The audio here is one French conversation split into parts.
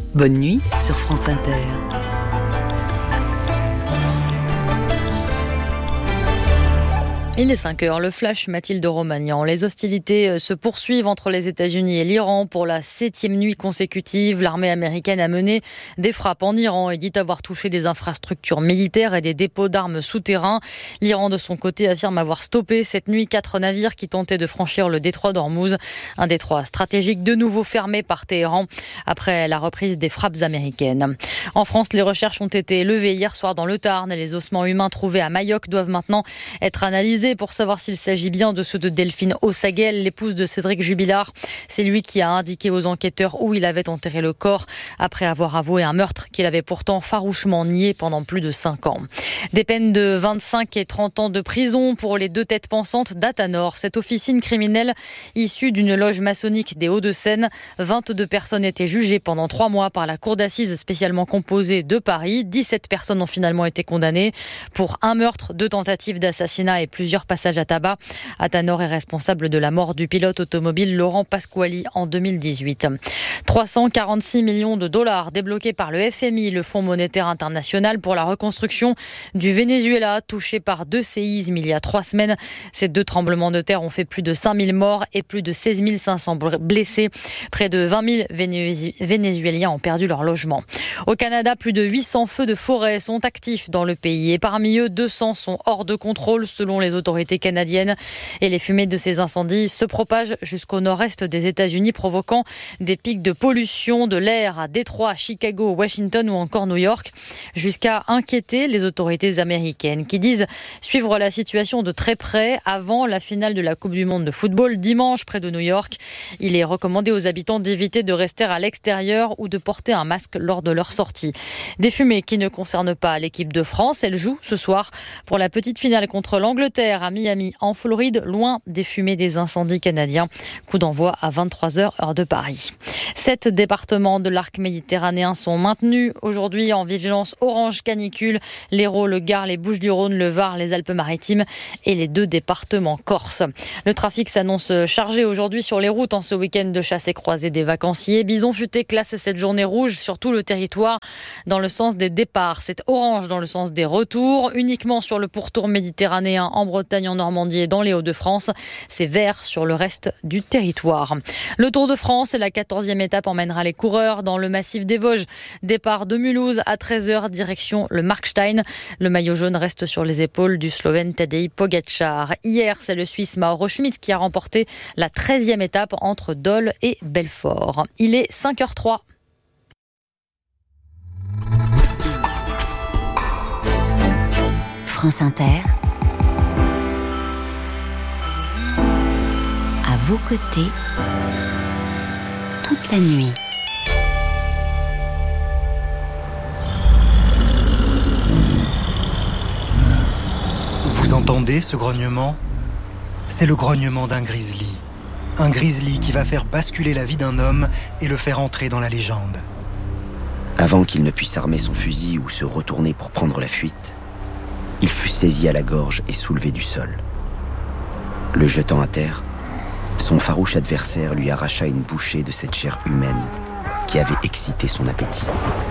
Bonne nuit sur France Inter. Il est 5h, le flash Mathilde Romagnan. Les hostilités se poursuivent entre les États-Unis et l'Iran pour la 7e nuit consécutive. L'armée américaine a mené des frappes en Iran et dit avoir touché des infrastructures militaires et des dépôts d'armes souterrains. L'Iran, de son côté, affirme avoir stoppé cette nuit 4 navires qui tentaient de franchir le détroit d'Ormuz, un détroit stratégique de nouveau fermé par Téhéran après la reprise des frappes américaines. En France, les recherches ont été levées hier soir dans le Tarn et les ossements humains trouvés à Mayoc doivent maintenant être analysés pour savoir s'il s'agit bien de ceux de Delphine Ossaguel, l'épouse de Cédric Jubilard. C'est lui qui a indiqué aux enquêteurs où il avait enterré le corps après avoir avoué un meurtre qu'il avait pourtant farouchement nié pendant plus de 5 ans. Des peines de 25 et 30 ans de prison pour les 2 têtes pensantes d'Athanor. Cette officine criminelle issue d'une loge maçonnique des Hauts-de-Seine. 22 personnes étaient jugées pendant 3 mois par la cour d'assises spécialement composée de Paris. 17 personnes ont finalement été condamnées pour un meurtre, 2 tentatives d'assassinat et plusieurs passages à tabac. Athanor est responsable de la mort du pilote automobile Laurent Pasquali en 2018. 346 millions de dollars débloqués par le FMI, le Fonds monétaire international, pour la reconstruction du Venezuela, touché par 2 séismes il y a 3 semaines. Ces 2 tremblements de terre ont fait plus de 5000 morts et plus de 16 500 blessés. Près de 20 000 Vénézuéliens ont perdu leur logement. Au Canada, plus de 800 feux de forêt sont actifs dans le pays et parmi eux, 200 sont hors de contrôle selon les autorités canadiennes. Et les fumées de ces incendies se propagent jusqu'au nord-est des États-Unis, provoquant des pics de pollution de l'air à Détroit, Chicago, Washington ou encore New York, jusqu'à inquiéter les autorités américaines qui disent suivre la situation de très près avant la finale de la Coupe du Monde de football dimanche près de New York. Il est recommandé aux habitants d'éviter de rester à l'extérieur ou de porter un masque lors de leur sortie. Des fumées qui ne concernent pas l'équipe de France. Elle joue ce soir pour la petite finale contre l'Angleterre à Miami, en Floride, loin des fumées des incendies canadiens. Coup d'envoi à 23h, heure de Paris. 7 départements de l'arc méditerranéen sont maintenus aujourd'hui en vigilance orange canicule. L'Hérault, le Gard, les Bouches-du-Rhône, le Var, les Alpes-Maritimes et les 2 départements corses. Le trafic s'annonce chargé aujourd'hui sur les routes en ce week-end de chasse et croisée des vacanciers. Bison Futé classe cette journée rouge sur tout le territoire dans le sens des départs. C'est orange dans le sens des retours, uniquement sur le pourtour méditerranéen en Bretagne, en Normandie et dans les Hauts-de-France. C'est vert sur le reste du territoire. Le Tour de France et la 14e étape emmènera les coureurs dans le massif des Vosges. Départ de Mulhouse à 13h, direction le Markstein. Le maillot jaune reste sur les épaules du Slovène Tadej Pogačar. Hier, c'est le Suisse Mauro Schmid qui a remporté la 13e étape entre Dole et Belfort. Il est 5h03. France Inter. À vos côtés, toute la nuit. Vous entendez ce grognement ? C'est le grognement d'un grizzly. Un grizzly qui va faire basculer la vie d'un homme et le faire entrer dans la légende. Avant qu'il ne puisse armer son fusil ou se retourner pour prendre la fuite, il fut saisi à la gorge et soulevé du sol. Le jetant à terre, son farouche adversaire lui arracha une bouchée de cette chair humaine qui avait excité son appétit.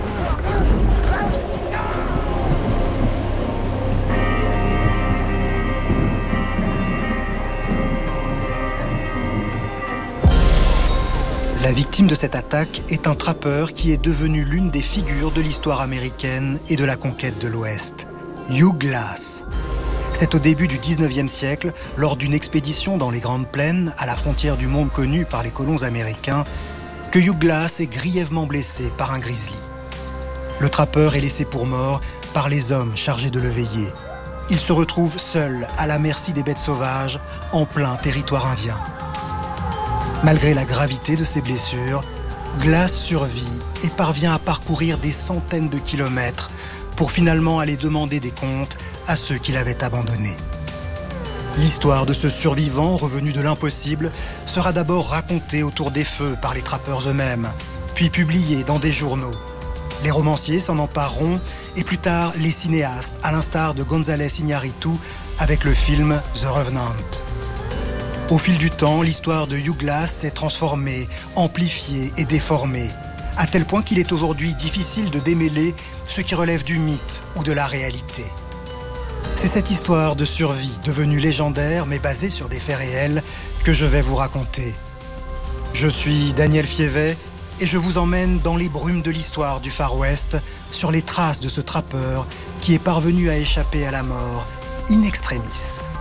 La victime de cette attaque est un trappeur qui est devenu l'une des figures de l'histoire américaine et de la conquête de l'Ouest. Hugh Glass. C'est au début du 19e siècle, lors d'une expédition dans les Grandes Plaines, à la frontière du monde connu par les colons américains, que Hugh Glass est grièvement blessé par un grizzly. Le trappeur est laissé pour mort par les hommes chargés de le veiller. Il se retrouve seul à la merci des bêtes sauvages, en plein territoire indien. Malgré la gravité de ses blessures, Glass survit et parvient à parcourir des centaines de kilomètres pour finalement aller demander des comptes à ceux qui l'avaient abandonné. L'histoire de ce survivant revenu de l'impossible sera d'abord racontée autour des feux par les trappeurs eux-mêmes, puis publiée dans des journaux. Les romanciers s'en empareront et plus tard les cinéastes, à l'instar de González Iñárritu avec le film The Revenant. Au fil du temps, l'histoire de Hugh Glass s'est transformée, amplifiée et déformée, à tel point qu'il est aujourd'hui difficile de démêler ce qui relève du mythe ou de la réalité. C'est cette histoire de survie, devenue légendaire mais basée sur des faits réels, que je vais vous raconter. Je suis Daniel Fievet et je vous emmène dans les brumes de l'histoire du Far West, sur les traces de ce trappeur qui est parvenu à échapper à la mort in extremis.